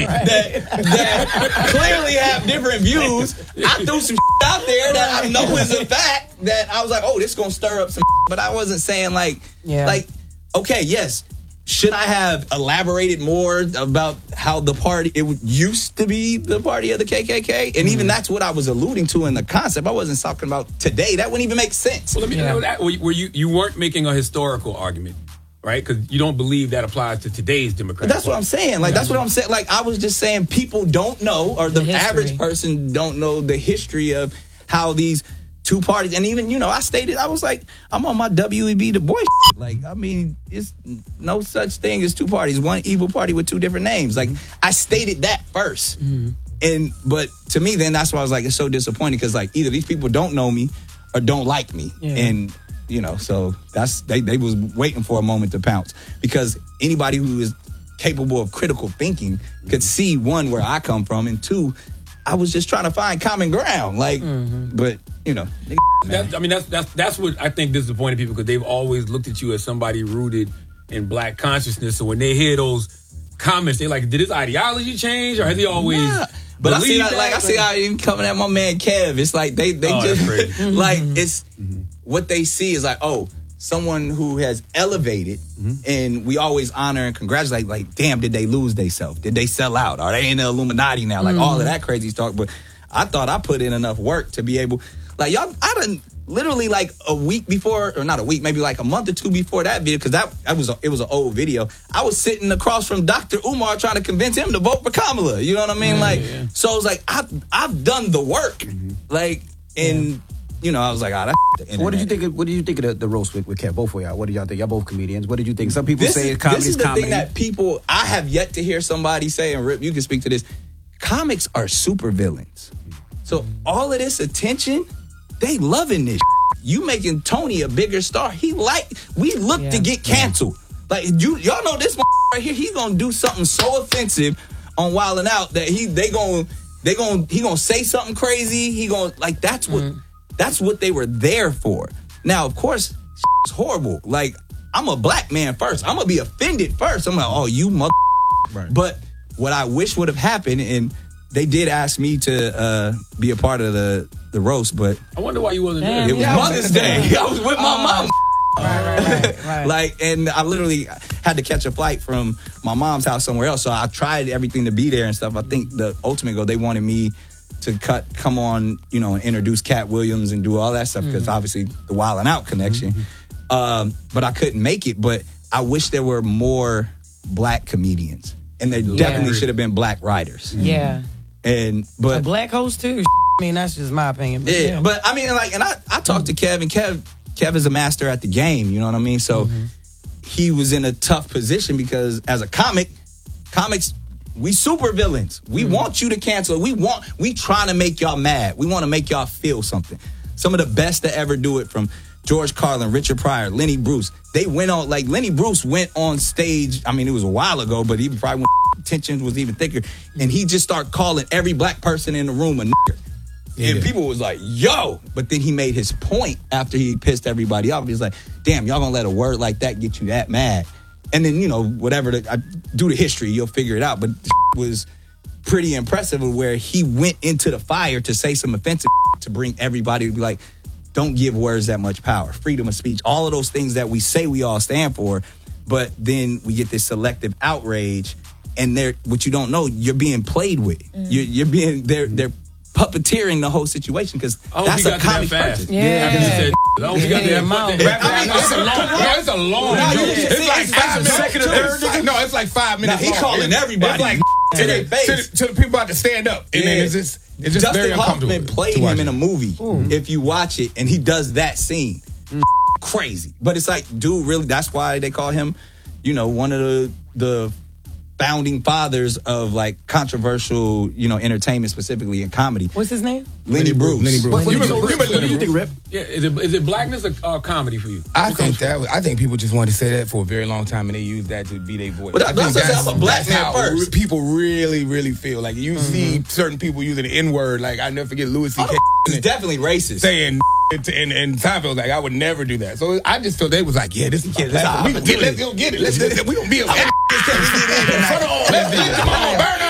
that clearly have different views. I threw some out there that I know is a fact that I was like, oh, this is going to stir up some but I wasn't saying like, okay, yes. Should I have elaborated more about how the party, it used to be the party of the KKK? And even that's what I was alluding to in the concept. I wasn't talking about today. That wouldn't even make sense. Well, let me know that. Where you weren't making a historical argument, right? Because you don't believe that applies to today's Democratic That's what I'm saying. Like, that's what I'm saying. Like, I was just saying people don't know, or the average person don't know the history of how these two parties, and even, I stated, I was like, I'm on my W.E.B. Du Bois shit. Like, I mean, it's no such thing as two parties, one evil party with two different names. Like, I stated that first. But to me, then that's why I was like, it's so disappointing, because like either these people don't know me or don't like me. And, so that's, they was waiting for a moment to pounce, because anybody who is capable of critical thinking could see, one, where I come from, and two, I was just trying to find common ground. Like, but, that's what I think disappointed people, because they've always looked at you as somebody rooted in black consciousness. So when they hear those comments, they're like, did his ideology change, or has he always? Nah. But I see how even coming at my man Kev. It's like they just like it's what they see is like, oh, someone who has elevated, and we always honor and congratulate. Like, damn, did they lose themselves? Did they sell out? Are they in the Illuminati now? Like all of that crazy talk. But I thought I put in enough work to be able, like y'all. I done literally like a week before, or not a week, maybe like a month or two before that video, because it was an old video. I was sitting across from Dr. Umar trying to convince him to vote for Kamala. You know what I mean? So I was like, I've done the work, like, and I was like, that's the internet. What did you think of the roast with Kev? Both of y'all. What did y'all think? Y'all both comedians. What did you think? Some people say comedy is comedy. This is the thing that people, I have yet to hear somebody say, and Rip, you can speak to this. Comics are super villains. So all of this attention, they loving this. You making Tony a bigger star. We look to get canceled. Like, y'all know this right here, he's gonna do something so offensive on Wild 'N Out that he gonna say something crazy. He gonna, like, that's what they were there for. Now, of course, it's horrible. Like, I'm a black man first. I'm gonna be offended first. I'm like, oh, you mother. Right. But what I wish would have happened, and they did ask me to be a part of the roast, but I wonder why you wasn't there. It was Mother's Day. I was with my mom. Right. Like, and I literally had to catch a flight from my mom's house somewhere else. So I tried everything to be there and stuff. I think the ultimate goal, they wanted me to come on, and introduce Cat Williams and do all that stuff, because obviously the Wild 'N Out connection. But I couldn't make it. But I wish there were more black comedians, and there definitely should have been black writers. Yeah. But a black host too. I mean, that's just my opinion. But but I mean, like, and I talked to Kev, and Kev is a master at the game. You know what I mean? So he was in a tough position, because as a comics, we super villains. We want you to cancel. We trying to make y'all mad. We want to make y'all feel something. Some of the best to ever do it, from George Carlin, Richard Pryor, Lenny Bruce. They went on, like, Lenny Bruce went on stage. I mean, it was a while ago, but even probably when tension was even thicker, and he just started calling every black person in the room a nigger. And people was like, yo. But then he made his point after he pissed everybody off. He was like, damn, y'all gonna let a word like that get you that mad? And then, whatever, I do the history, you'll figure it out. But was pretty impressive, where he went into the fire to say some offensive to bring everybody to be like, don't give words that much power. Freedom of speech, all of those things that we say we all stand for. But then we get this selective outrage, and what you don't know, you're being played with. You're being, they're puppeteering the whole situation, because that's a comic person. It's a long it's like 5 minutes. No, it's like 5 minutes. Now, he calling everybody like to their face. To the people about to stand up. And then it's just Dustin very uncomfortable. Hoffman played him in a movie. If you watch it, and he does that scene. Crazy. But it's like, dude, really, that's why they call him, one of the founding fathers of, like, controversial, entertainment, specifically in comedy. What's his name? Lenny Bruce. What do you think, Rip? Yeah, is it blackness or comedy for you? I think people just wanted to say that for a very long time, and they used that to be their voice. But I think that's a black man first. People really, really feel. Like, you see certain people using the N-word. Like, I never forget Louis C.K. It's definitely racist. Saying and Seinfeld, like, I would never do that. So I just felt they was like, yeah, this is let's go get it. We gonna be a let's get it. Come on, burn